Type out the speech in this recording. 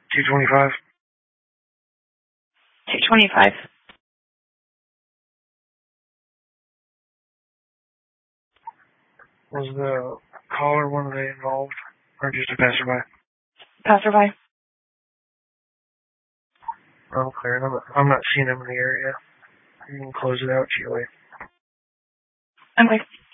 225. 225. Was the caller one of they involved, or just a passerby? Passerby. Okay, I'm not seeing him in the area. You can close it out, Julie. Okay.